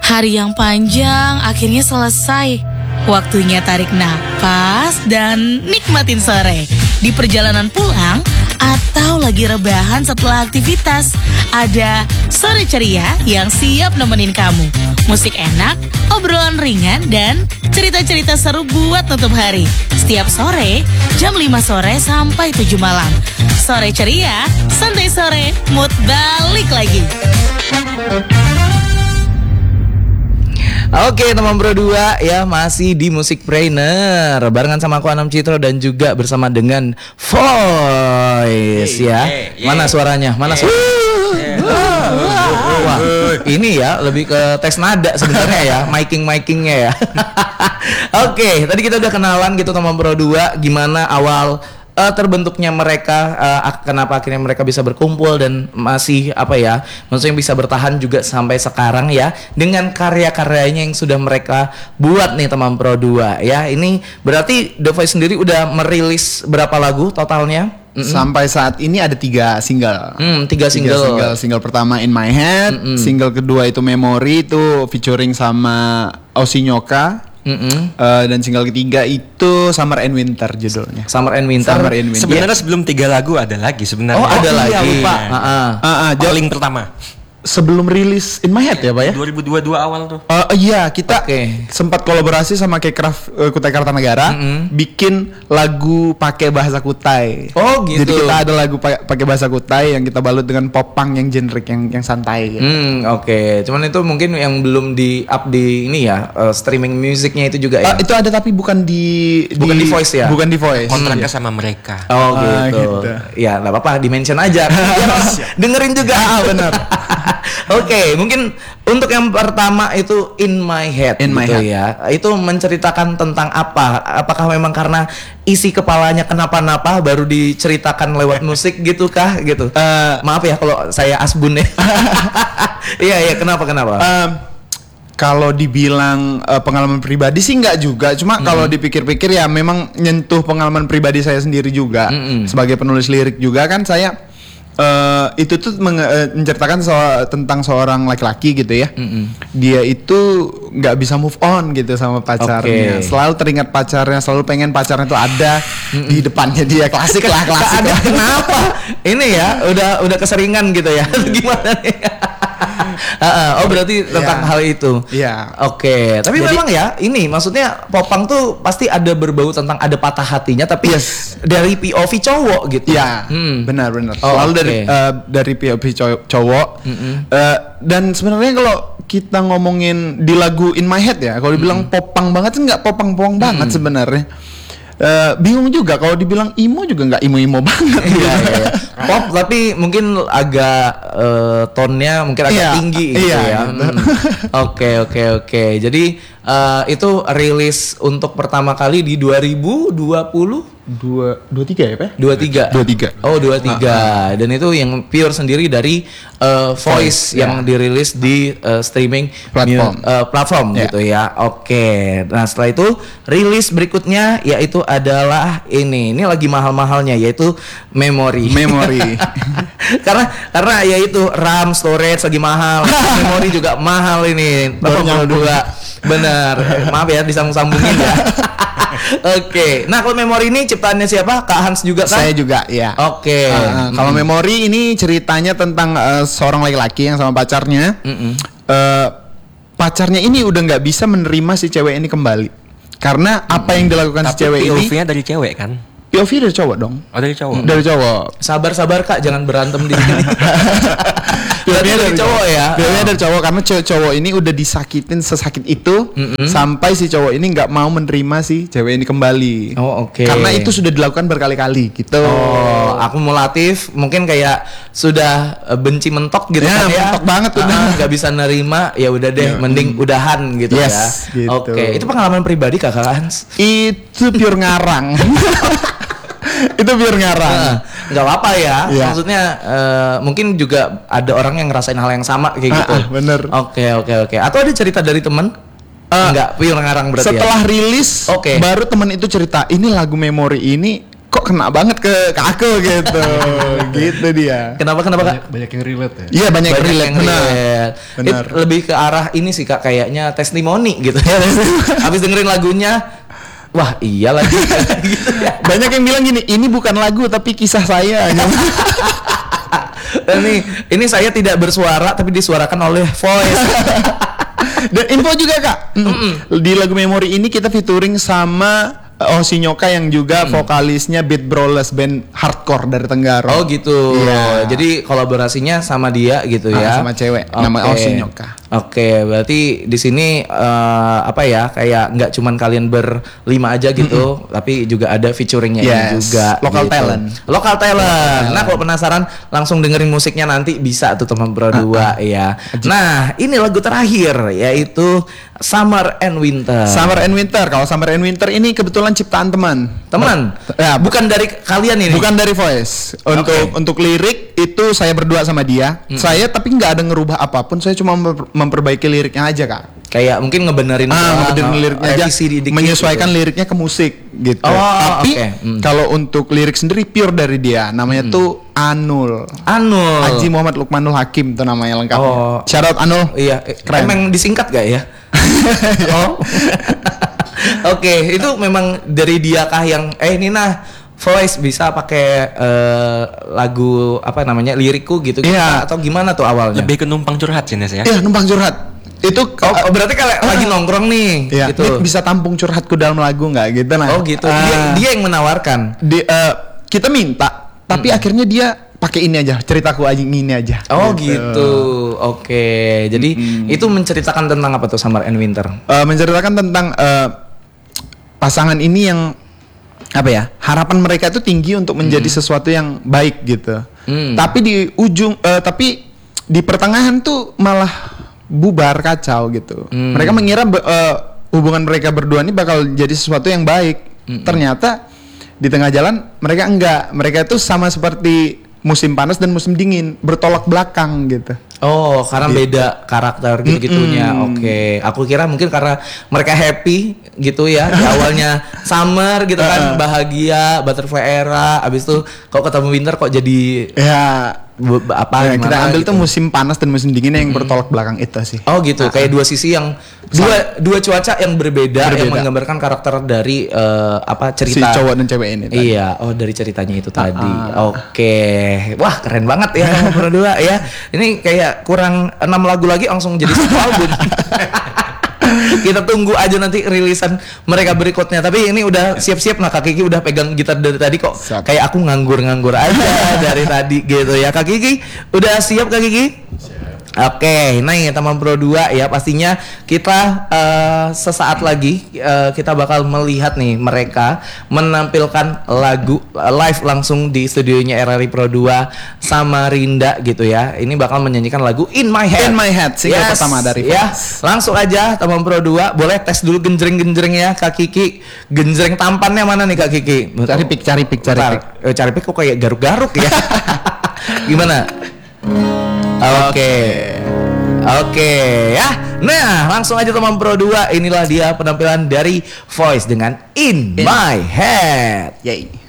Hari yang panjang akhirnya selesai. Waktunya tarik napas dan nikmatin sore. Di perjalanan pulang atau lagi rebahan setelah aktivitas, ada Sore Ceria yang siap nemenin kamu. Musik enak, obrolan ringan, dan cerita-cerita seru buat tutup hari. Setiap sore, jam 5 sore sampai 7 malam. Sore Ceria, santai sore, mood balik lagi. Oke teman Bro 2 ya, masih di Musik Brainer barengan sama aku Anam Citro dan juga bersama dengan Voice ya. Mana suaranya? Mana Wah, ini ya lebih ke tes nada sebenarnya ya, mikingnya ya. Oke, tadi kita udah kenalan gitu teman Bro 2 gimana awal terbentuknya mereka, kenapa akhirnya mereka bisa berkumpul dan masih maksudnya bisa bertahan juga sampai sekarang ya dengan karya-karyanya yang sudah mereka buat nih teman Pro 2 ya. Ini berarti The Voice sendiri udah merilis berapa lagu totalnya? Sampai saat ini ada 3 single. 3 single. Single pertama In My Head, single kedua itu Memory, itu featuring sama Osinyoka. Dan single ketiga itu Summer and Winter judulnya. Summer and Winter. Sebenarnya sebelum 3 lagu ada lagi sebenarnya. Oh, ada lagi. Lupa. Paling pertama. Sebelum rilis In My Head ya Pak ya? 2022 awal tuh. Iya, kita sempat kolaborasi sama K-Craft Kutai Kartanegara, bikin lagu pakai bahasa Kutai. Oh gitu. Jadi kita ada lagu pakai bahasa Kutai yang kita balut dengan popang yang generic, yang santai gitu. Oke. Cuman itu mungkin yang belum di up di ini ya, streaming musiknya itu juga ya. Itu ada tapi bukan di Voice ya. Bukan di Voice. Kontraknya sama mereka. Oh gitu. Ya enggak apa-apa, di-mention aja. Dengerin juga. Benar. Oke, mungkin untuk yang pertama itu In My Head ya. Itu menceritakan tentang apa? Apakah memang karena isi kepalanya kenapa-napa baru diceritakan lewat musik gitu kah gitu? Maaf ya kalau saya asbun ya. Iya, kenapa? Kalau dibilang pengalaman pribadi sih enggak juga, cuma kalau dipikir-pikir ya memang nyentuh pengalaman pribadi saya sendiri juga. Sebagai penulis lirik juga kan saya itu tuh menceritakan tentang seorang laki-laki gitu ya. Dia itu nggak bisa move on gitu sama pacarnya. Selalu teringat pacarnya, selalu pengen pacarnya tuh ada di depannya dia. Klasik lah. Kenapa? Ini ya udah keseringan gitu ya. Gimana nih? Berarti tentang hal itu. Iya. Oke. Tapi jadi, memang ya ini maksudnya popang tuh pasti ada berbau tentang ada patah hatinya, tapi dari POV cowok gitu. Iya. Benar. Selalu dari POV cowok. Dan sebenarnya kalau kita ngomongin di lagu In My Head ya, kalau dibilang popang banget sih nggak popang banget sebenarnya. Bingung juga kalau dibilang imo juga nggak imo banget. Iya. Pop tapi mungkin agak tone-nya mungkin agak tinggi gitu ya. Oke. Jadi itu rilis untuk pertama kali di 23 ya Pak? 23. Oh 23. Dan itu yang pure sendiri dari Voice yang dirilis di streaming platform gitu ya. Oke. Nah setelah itu rilis berikutnya yaitu adalah ini lagi mahal-mahalnya yaitu Memory. karena yaitu RAM, storage lagi mahal, memori juga mahal ini. Bapak dua. Benar. Maaf ya disambung-sambungin ya. Oke. Nah, kalau Memory ini ciptaannya siapa? Kak Hans juga kan? Saya juga, ya. Oke. Kalau Memory ini ceritanya tentang seorang laki-laki yang sama pacarnya. Pacarnya ini udah nggak bisa menerima si cewek ini kembali. Karena apa yang dilakukan si cewek ini. POV-nya dari cewek kan? POV dari cowok dong. Oh dari cowok. Dari cowok. Sabar Kak, jangan berantem di sini. Biasanya dari cowok ya. Biasanya dari cowok karena cowok ini udah disakitin sesakit itu sampai si cowok ini nggak mau menerima si cewek ini kembali. Oh oke. Karena itu sudah dilakukan berkali-kali gitu. Oh, akumulatif mungkin kayak sudah benci mentok gitu ya, kan ya. Mentok banget udah. Nggak bisa nerima, ya udah deh, mending udahan gitu ya. Gitu. Oke. Itu pengalaman pribadi Kak Hans? Itu pure ngarang. Itu biar ngarang. Nggak apa-apa ya. Maksudnya mungkin juga ada orang yang ngerasain hal yang sama kayak gitu. Bener. Oke. Atau ada cerita dari temen? Enggak, pure ngarang berarti. Setelah rilis, baru temen itu cerita, ini lagu Memory ini kok kena banget ke aku gitu. Gitu dia. Kenapa Kak? Banyak yang relate ya. Iya, banyak relate. yang relate. Benar. Lebih ke arah ini sih Kak, kayaknya testimoni gitu ya. Habis dengerin lagunya, wah iya lagi gitu ya. Banyak yang bilang gini, ini bukan lagu tapi kisah saya. ini saya tidak bersuara tapi disuarakan oleh voice. Dan info juga Kak, di lagu Memori ini kita featuring sama Osinyoka yang juga vokalisnya Beat Brawlers, band hardcore dari Tenggaro. Oh gitu. Iya. Jadi kolaborasinya sama dia gitu ya. Sama cewek, nama Osinyoka. Oke, berarti di sini apa ya, kayak nggak cuman kalian berlima aja gitu, tapi juga ada featuringnya juga. Local gitu. talent. Local talent. Nah, kalau penasaran langsung dengerin musiknya nanti bisa tuh teman Pro 2 ya. Nah, ini lagu terakhir yaitu Summer and Winter. Summer and Winter. Kalau Summer and Winter ini kebetulan ciptaan teman. Ya, bukan dari kalian ini. Bukan dari Voice. Untuk lirik itu saya berdua sama dia. Saya tapi nggak ada ngerubah apapun. Saya cuma memperbaiki liriknya aja Kak. Kayak mungkin ngebenerin liriknya aja, menyesuaikan gitu. liriknya ke musik gitu. Tapi kalau untuk lirik sendiri pure dari dia. Namanya tuh Anul. Haji Muhammad Lukmanul Hakim tuh namanya lengkapnya. Shout out Anul. Iya. Keren. Emang disingkat gak ya? Oke, itu memang dari dia kah yang ini Voice bisa pakai lagu apa namanya lirikku gitu atau gimana tuh awalnya? Lebih ke numpang curhat sih Nes ya. Iya, numpang curhat. Itu berarti kalau lagi nongkrong nih gitu. Nih, bisa tampung curhatku dalam lagu nggak gitu Oh gitu. Dia yang menawarkan. Kita minta, tapi akhirnya dia pakai ini aja, ceritaku aja ini aja. Oh gitu. Oke. Jadi itu menceritakan tentang apa tuh Summer and Winter? Menceritakan tentang pasangan ini yang apa ya, harapan mereka itu tinggi untuk menjadi sesuatu yang baik gitu. Tapi tapi di pertengahan tuh malah bubar, kacau gitu. Mereka mengira hubungan mereka berdua ini bakal jadi sesuatu yang baik. Ternyata di tengah jalan mereka enggak. Mereka itu sama seperti musim panas dan musim dingin, bertolak belakang gitu. Oh, karena beda karakter gitu-gitunya. Oke. Aku kira mungkin karena mereka happy gitu ya. Di awalnya summer gitu kan, bahagia, butterfly era. Abis itu kok ketemu winter kok jadi kita ambil gitu. tuh musim panas dan musim dingin yang bertolak belakang itu sih. Oh gitu, kayak dua sisi yang dua cuaca yang berbeda yang menggambarkan karakter dari cerita si cowok dan cewek ini tadi. Iya, dari ceritanya itu tadi. Oke. Wah, keren banget ya kamu berdua ya. Ini kayak kurang 6 lagu lagi langsung jadi satu album. Kita tunggu aja nanti rilisan mereka berikutnya. Tapi ini udah siap-siap. Nah, Kak Kiki udah pegang gitar dari tadi kok. Kayak aku nganggur-nganggur aja dari tadi gitu ya. Kak Kiki udah siap Kak Kiki? Oke, nah ya teman Pro 2 ya, pastinya kita sesaat lagi kita bakal melihat nih mereka menampilkan lagu live langsung di studionya RRI Pro 2 sama Rinda gitu ya. Ini bakal menyanyikan lagu In My Head, single pertama dari ya. Langsung aja teman Pro 2, boleh tes dulu genjreng-genjrengnya Kak Kiki. Genjreng tampannya mana nih Kak Kiki? Cari pik. Cari pik kok kayak garuk-garuk ya. Gimana? Oke ya. Nah, langsung aja teman Pro 2. Inilah dia penampilan dari Voice dengan In My Head. Yay.